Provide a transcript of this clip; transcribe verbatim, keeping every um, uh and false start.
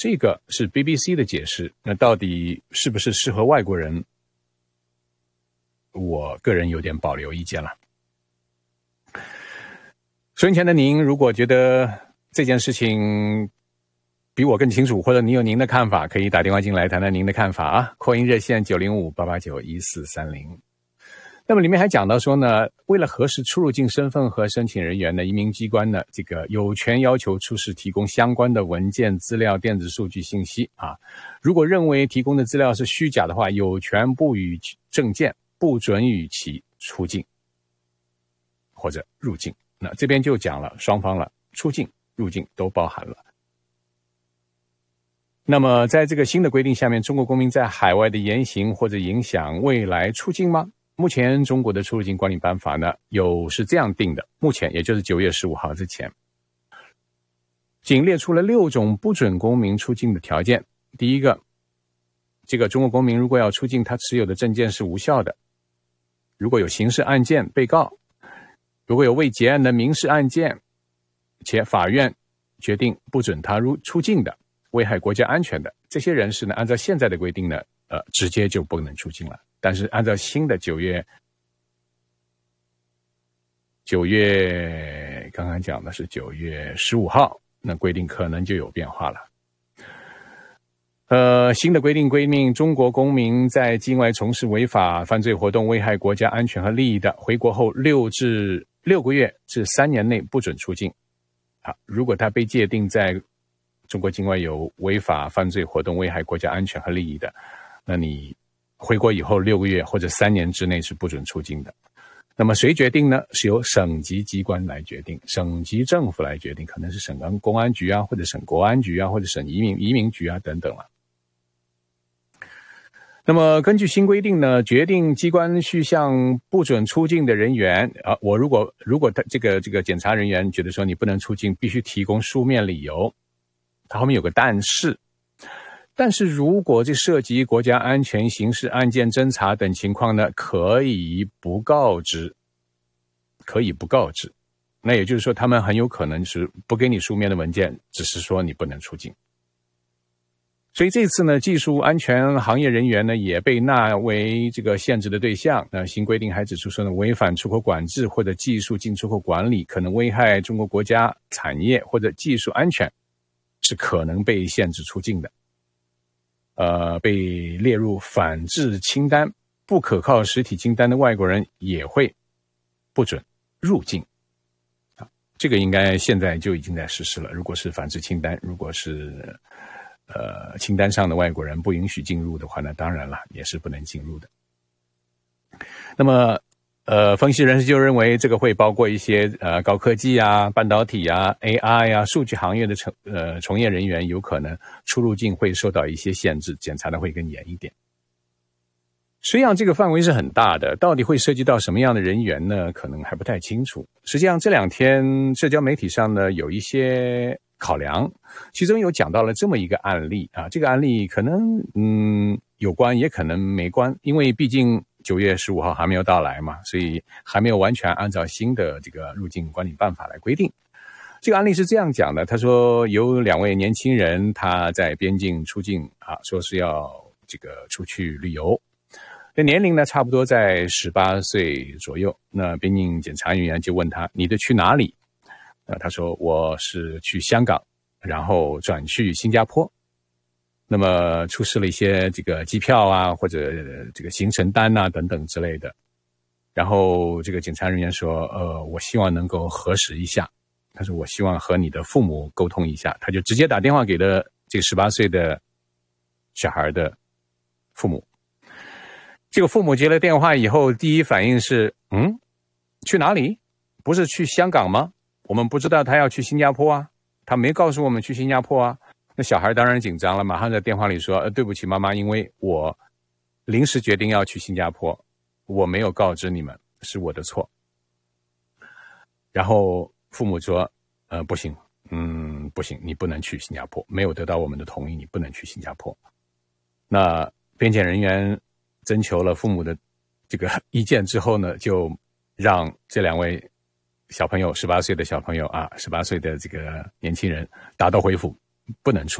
这个是 B B C 的解释，那到底是不是适合外国人，我个人有点保留意见了。收音前的您，如果觉得这件事情比我更清楚，或者你有您的看法，可以打电话进来谈谈您的看法啊。扩音热线九零五八八九一四三零。那么里面还讲到说呢，为了核实出入境身份和申请人员呢，移民机关呢这个有权要求出示提供相关的文件、资料、电子数据信息啊。如果认为提供的资料是虚假的话，有权不予证件，不准予其出境或者入境。那这边就讲了双方了，出境、入境都包含了。那么在这个新的规定下面，中国公民在海外的言行或者影响未来出境吗？目前中国的出入境管理办法呢，有是这样定的，目前也就是九月十五号之前，仅列出了六种不准公民出境的条件。第一个，这个中国公民如果要出境，他持有的证件是无效的。如果有刑事案件，被告如果有未结案的民事案件，且法院决定不准他入出境的，危害国家安全的，这些人士呢，按照现在的规定呢，呃，直接就不能出境了。但是按照新的九月九月刚刚讲的是九月十五号，那规定可能就有变化了。呃，新的规定规定，中国公民在境外从事违法犯罪活动，危害国家安全和利益的，回国后六至六个月至三年内不准出境。啊，如果他被界定在中国境外有违法犯罪活动，危害国家安全和利益的，那你回国以后六个月或者三年之内是不准出境的。那么谁决定呢？是由省级机关来决定，省级政府来决定，可能是省公安局啊，或者省国安局啊，或者省移民移民局啊等等了。那么根据新规定呢，决定机关需向不准出境的人员啊，我如果如果他这个这个检查人员觉得说你不能出境，必须提供书面理由。它后面有个但是，但是如果这涉及国家安全、刑事案件侦查等情况呢，可以不告知，可以不告知。那也就是说，他们很有可能是不给你书面的文件，只是说你不能出境。所以这次呢，技术安全行业人员呢也被纳为这个限制的对象。那新规定还指出说呢，违反出口管制或者技术进出口管理，可能危害中国国家产业或者技术安全，是可能被限制出境的。呃，被列入反制清单、不可靠实体清单的外国人也会不准入境。啊，这个应该现在就已经在实施了。如果是反制清单，如果是呃，清单上的外国人不允许进入的话呢，当然了，也是不能进入的。那么，呃，分析人士就认为，这个会包括一些呃高科技啊、半导体啊、A I 啊、数据行业的从呃从业人员，有可能出入境会受到一些限制，检查的会更严一点。实际上，这个范围是很大的，到底会涉及到什么样的人员呢？可能还不太清楚。实际上，这两天社交媒体上呢有一些考量，其中有讲到了这么一个案例啊，这个案例可能嗯有关，也可能没关，因为毕竟九月十五号还没有到来嘛，所以还没有完全按照新的这个入境管理办法来规定。这个案例是这样讲的，他说有两位年轻人他在边境出境啊，说是要这个出去旅游，那年龄呢差不多在十八岁左右。那边境检查人员就问他，你的去哪里？呃，他说我是去香港，然后转去新加坡。那么出示了一些这个机票啊，或者这个行程单啊等等之类的。然后这个检查人员说，呃，我希望能够核实一下。他说我希望和你的父母沟通一下。他就直接打电话给了这个十八岁的小孩的父母。这个父母接了电话以后，第一反应是，嗯，去哪里？不是去香港吗？我们不知道他要去新加坡啊，他没告诉我们去新加坡啊。那小孩当然紧张了，马上在电话里说，呃，对不起妈妈，因为我临时决定要去新加坡，我没有告知你们，是我的错。然后父母说，呃，不行，嗯，不行，你不能去新加坡，没有得到我们的同意，你不能去新加坡。那边检人员征求了父母的这个意见之后呢，就让这两位小朋友，十八岁的小朋友啊，十八岁的这个年轻人打道回府，不能出